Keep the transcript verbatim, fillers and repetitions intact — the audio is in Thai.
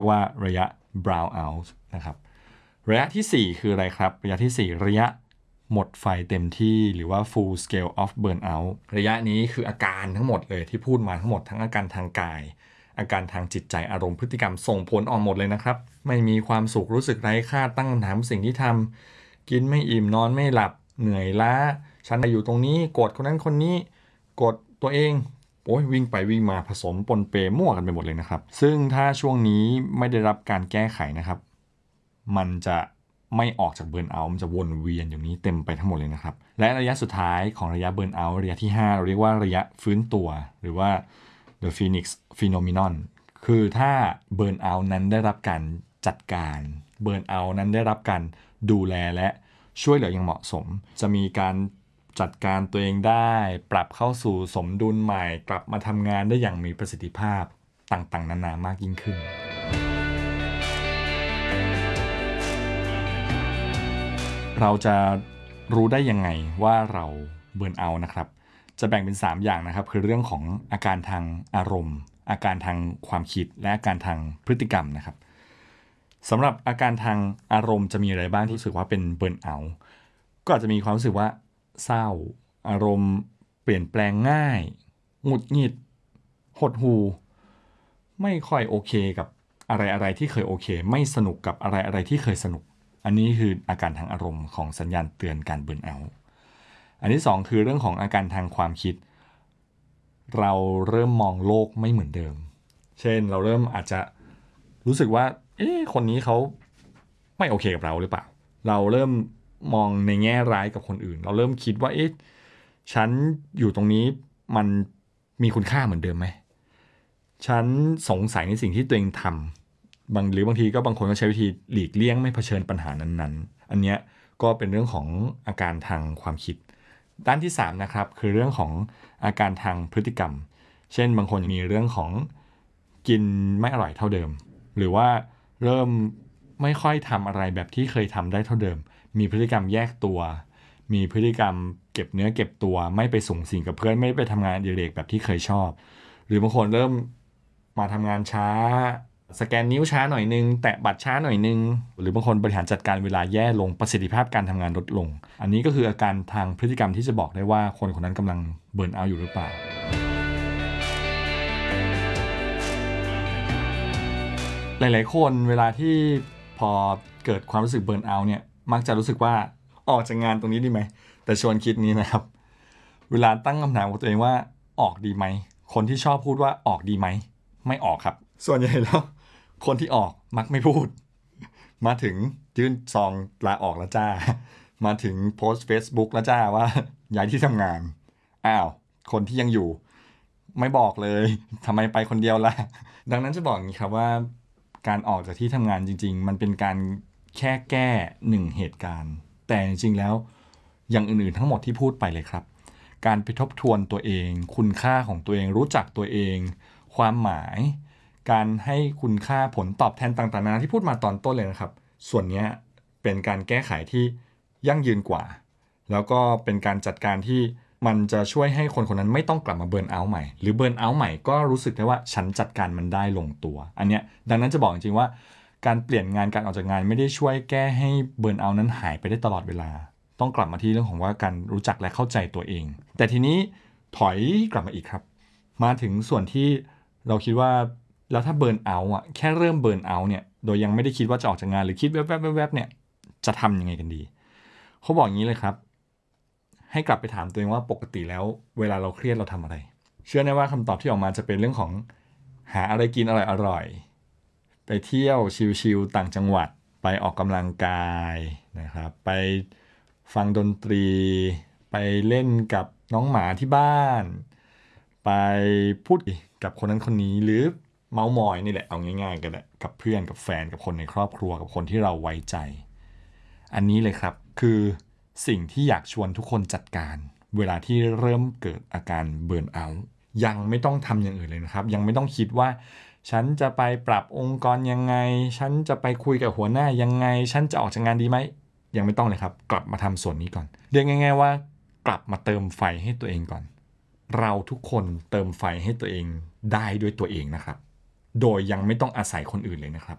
ว่าระยะ brown out นะครับระยะที่สี่คืออะไรครับระยะที่สี่ระยะหมดไฟเต็มที่หรือว่า full scale of burnout ระยะนี้คืออาการทั้งหมดเลยที่พูดมาทั้งหมดทั้งอาการทางกายอาการทางจิตใจอารมณ์พฤติกรรมส่งผลออกหมดเลยนะครับไม่มีความสุขรู้สึกไร้ค่าตั้งคำถามสิ่งที่ทำกินไม่อิ่มนอนไม่หลับเหนื่อยล้าฉันอยู่ตรงนี้กดคนนั้นคนนี้กดตัวเองโอ้ยวิ่งไปวิ่งมาผสมปนเปมั่วกันไปหมดเลยนะครับซึ่งถ้าช่วงนี้ไม่ได้รับการแก้ไขนะครับมันจะไม่ออกจากเบิร์นเอาท์มันจะวนเวียนอย่างนี้เต็มไปทั้งหมดเลยนะครับและระยะสุดท้ายของระยะเบิร์นเอาท์ระยะที่ห้าเราเรียกว่าระยะฟื้นตัวหรือว่า the phoenix phenomenon คือถ้าเบิร์นเอาท์นั้นได้รับการจัดการเบิร์นเอาท์นั้นได้รับการดูแลและช่วยเหลืออย่างเหมาะสมจะมีการจัดการตัวเองได้ปรับเข้าสู่สมดุลใหม่กลับมาทำงานได้อย่างมีประสิทธิภาพต่างๆนานามากยิ่งขึ้นเราจะรู้ได้ยังไงว่าเราเบิร์นเอาท์นะครับจะแบ่งเป็นสามอย่างนะครับคือเรื่องของอาการทางอารมณ์อาการทางความคิดและอาการทางพฤติกรรมนะครับสำหรับอาการทางอารมณ์จะมีอะไรบ้างที่รู้สึกว่าเป็นเบิร์นเอาท์ก็อาจจะมีความรู้สึกว่าเศร้าอารมณ์เปลี่ยนแปลงง่ายหงุดหงิดหดหู่ไม่ค่อยโอเคกับอะไรอะไรที่เคยโอเคไม่สนุกกับอะไรอะไรที่เคยสนุกอันนี้คืออาการทางอารมณ์ของสัญญาณเตือนการเบิร์นเอาท์อันที่สองคือเรื่องของอาการทางความคิดเราเริ่มมองโลกไม่เหมือนเดิมเช่นเราเริ่มอาจจะรู้สึกว่าเอ๊ะคนนี้เขาไม่โอเคกับเราหรือเปล่าเราเริ่มมองในแง่ร้ายกับคนอื่นเราเริ่มคิดว่าเอ๊ะฉันอยู่ตรงนี้มันมีคุณค่าเหมือนเดิมไหมฉันสงสัยในสิ่งที่ตัวเองทำบางหรือบางทีก็บางคนก็ใช้วิธีหลีกเลี่ยงไม่เผชิญปัญหานั้นๆอันเนี้ยก็เป็นเรื่องของอาการทางความคิดด้านที่สามนะครับคือเรื่องของอาการทางพฤติกรรมเช่นบางคนมีเรื่องของกินไม่อร่อยเท่าเดิมหรือว่าเริ่มไม่ค่อยทำอะไรแบบที่เคยทำได้เท่าเดิมมีพฤติกรรมแยกตัวมีพฤติกรรมเก็บเนื้อเก็บตัวไม่ไปสุงสิงกับเพื่อนไม่ไปทำงานอดิเรกแบบที่เคยชอบหรือบางคนเริ่มมาทำงานช้าสแกนนิ้วช้าหน่อยนึงแตะบัตรช้าหน่อยนึงหรือบางคนบริหารจัดการเวลาแย่ลงประสิทธิภาพการทำงานลดลงอันนี้ก็คืออาการทางพฤติกรรมที่จะบอกได้ว่าคนคนนั้นกำลังเบิร์นเอาท์อยู่หรือเปล่าหลายๆคนเวลาที่พอเกิดความรู้สึกเบิร์นเอาท์เนี่ยมักจะรู้สึกว่าออกจากงานตรงนี้ดีไหมแต่ชวนคิดนี้นะครับเวลาตั้งคำถามกับตัวเองว่าออกดีไหมคนที่ชอบพูดว่าออกดีไหมไม่ออกครับส่วนใหญ่แล้วคนที่ออกมักไม่พูดมาถึงยื่นซองลาออกแล้วจ้ามาถึงโพสต์ Facebook แล้วจ้าว่าย้ายที่ทำงานอ้าวคนที่ยังอยู่ไม่บอกเลยทำไมไปคนเดียวล่ะดังนั้นจะบอกอย่างนี้ครับว่าการออกจากที่ทำงานจริงๆมันเป็นการแค่แก้หนึ่งเหตุการณ์แต่จริงๆแล้วอย่างอื่นๆทั้งหมดที่พูดไปเลยครับการไปทบทวนตัวเองคุณค่าของตัวเองรู้จักตัวเองความหมายการให้คุณค่าผลตอบแทนต่างๆนานาที่พูดมาตอนต้นเลยนะครับส่วนนี้เป็นการแก้ไขที่ยั่งยืนกว่าแล้วก็เป็นการจัดการที่มันจะช่วยให้คนคนนั้นไม่ต้องกลับมาเบิร์นเอาท์ใหม่หรือเบิร์นเอาท์ใหม่ก็รู้สึกได้ว่าฉันจัดการมันได้ลงตัวอันเนี้ยดังนั้นจะบอกจริงๆว่าการเปลี่ยนงานการออกจากงานไม่ได้ช่วยแก้ให้เบิร์นเอาท์นั้นหายไปได้ตลอดเวลาต้องกลับมาที่เรื่องของว่าการรู้จักและเข้าใจตัวเองแต่ทีนี้ถอยกลับมาอีกครับมาถึงส่วนที่เราคิดว่าแล้วถ้าเบิร์นเอาท์อ่ะแค่เริ่มเบิร์นเอาท์เนี่ยโดยยังไม่ได้คิดว่าจะออกจากงานหรือคิดแวบๆๆๆเนี่ยจะทำยังไงกันดีเขาบอกอย่างนี้เลยครับให้กลับไปถามตัวเองว่าปกติแล้วเวลาเราเครียดเราทำอะไรเชื่อแน่ว่าคำตอบที่ออกมาจะเป็นเรื่องของหาอะไรกินอร่อยๆไปเที่ยวชิลๆต่างจังหวัดไปออกกำลังกายนะครับไปฟังดนตรีไปเล่นกับน้องหมาที่บ้านไปพูดกับคนนั้นคนนี้หรือเมามอยนี่แหละเอาง่ายๆกันแหละกับเพื่อนกับแฟนกับคนในครอบครัวกับคนที่เราไว้ใจอันนี้เลยครับคือสิ่งที่อยากชวนทุกคนจัดการเวลาที่เริ่มเกิดอาการเบิร์นเอาท์ยังไม่ต้องทำอย่างอื่นเลยนะครับยังไม่ต้องคิดว่าฉันจะไปปรับองค์กรยังไงฉันจะไปคุยกับหัวหน้ายังไงฉันจะออกจากงานดีไหมยังไม่ต้องเลยครับกลับมาทำส่วนนี้ก่อนเรียกง่ายๆว่ากลับมาเติมไฟให้ตัวเองก่อนเราทุกคนเติมไฟให้ตัวเองได้ด้วยตัวเองนะครับโดยยังไม่ต้องอาศัยคนอื่นเลยนะครับ